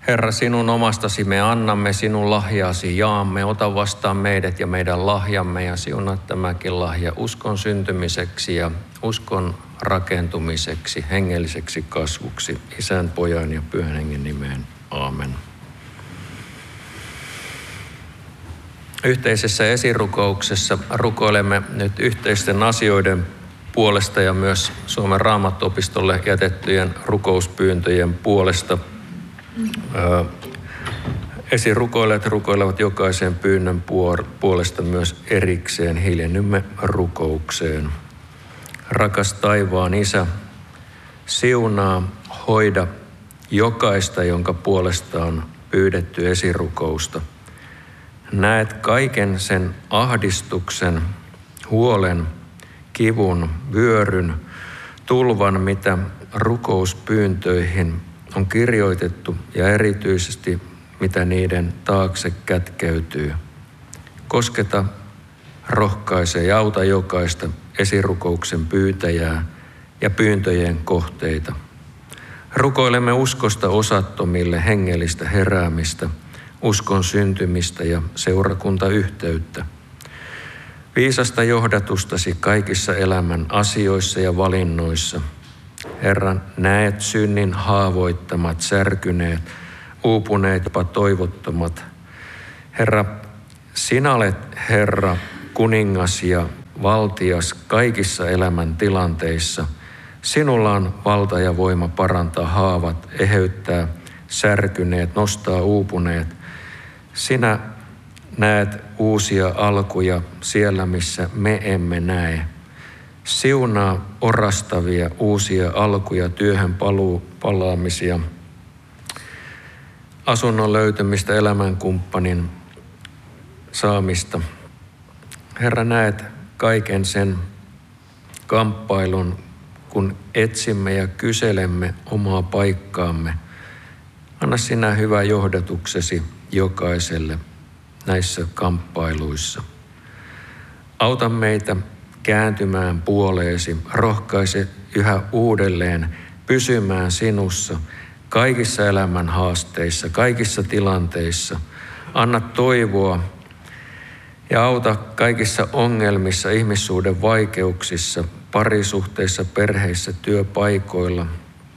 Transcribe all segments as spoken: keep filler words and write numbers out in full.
Herra, sinun omastasi me annamme, sinun lahjaasi jaamme. Ota vastaan meidät ja meidän lahjamme ja siunaa tämäkin lahja uskon syntymiseksi ja uskon rakentumiseksi, hengelliseksi kasvuksi, Isän, Pojan ja Pyhän Hengen nimeen. Aamen. Yhteisessä esirukouksessa rukoilemme nyt yhteisten asioiden puolesta ja myös Suomen Raamattuopistolle jätettyjen rukouspyyntöjen puolesta. Esirukoilijat rukoilevat jokaisen pyynnön puolesta myös erikseen. Hiljennymme rukoukseen. Rakas taivaan Isä, siunaa, hoida jokaista, jonka puolesta on pyydetty esirukousta. Näet kaiken sen ahdistuksen, huolen, kivun, vyöryn, tulvan, mitä rukouspyyntöihin on kirjoitettu ja erityisesti mitä niiden taakse kätkeytyy. Kosketa, rohkaise ja auta jokaista esirukouksen pyytäjää ja pyyntöjen kohteita. Rukoilemme uskosta osattomille hengellistä heräämistä, uskon syntymistä ja seurakuntayhteyttä. Viisasta johdatustasi kaikissa elämän asioissa ja valinnoissa. Herra, näet synnin haavoittamat, särkyneet, uupuneet, jopa toivottomat. Herra, sinä olet Herra, kuningas ja valtias kaikissa elämän tilanteissa. Sinulla on valta ja voima parantaa haavat, eheyttää särkyneet, nostaa uupuneet. Sinä näet uusia alkuja siellä, missä me emme näe. Siunaa orastavia uusia alkuja, työhön paluu, palaamisia, asunnon löytämistä, elämänkumppanin saamista. Herra, näet kaiken sen kamppailun, kun etsimme ja kyselemme omaa paikkaamme. Anna sinä hyvä johdatuksesi jokaiselle näissä kamppailuissa. Auta meitä kääntymään puoleesi, rohkaise yhä uudelleen pysymään sinussa kaikissa elämän haasteissa, kaikissa tilanteissa. Anna toivoa ja auta kaikissa ongelmissa, ihmissuuden vaikeuksissa, parisuhteissa, perheissä, työpaikoilla.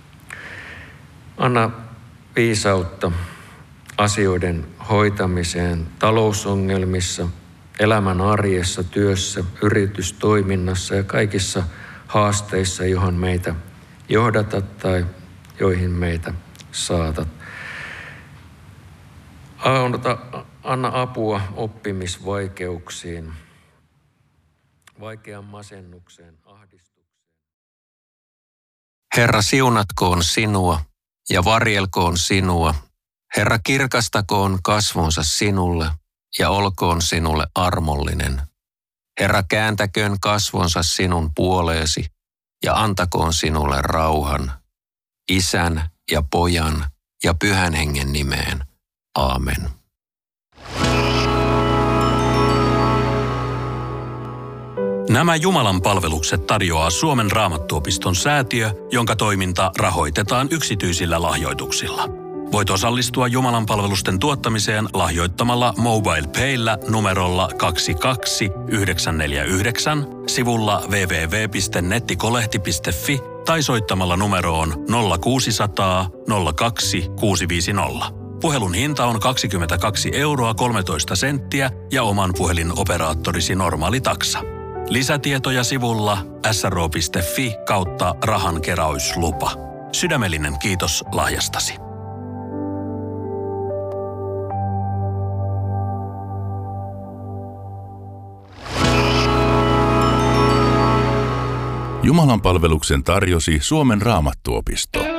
Anna viisautta asioiden hoitamiseen, talousongelmissa, elämän arjessa, työssä, yritystoiminnassa ja kaikissa haasteissa, johon meitä johdatat tai joihin meitä saatat. Anna apua oppimisvaikeuksiin, vaikean masennukseen, ahdistukseen. Herra, siunatkoon sinua ja varjelkoon sinua. Herra, kirkastakoon kasvonsa sinulle ja olkoon sinulle armollinen. Herra, kääntäköön kasvonsa sinun puoleesi ja antakoon sinulle rauhan. Isän ja Pojan ja Pyhän Hengen nimeen. Aamen. Nämä Jumalan palvelukset tarjoaa Suomen Raamattuopiston säätiö, jonka toiminta rahoitetaan yksityisillä lahjoituksilla. Voit osallistua Jumalan palvelusten tuottamiseen lahjoittamalla MobilePaylla numerolla kaksi kaksi yhdeksän neljä yhdeksän, sivulla double-u double-u double-u piste nettikolehti piste fi tai soittamalla numeroon nolla kuusi nolla nolla nolla kaksi kuusi viisi nolla. Puhelun hinta on kaksikymmentäkaksi euroa kolmetoista senttiä ja oman puhelinoperaattorisi normaali taksa. Lisätietoja sivulla s r o piste fi kautta rahankeräyslupa. Sydämellinen kiitos lahjastasi. Jumalan palveluksen tarjosi Suomen Raamattuopisto.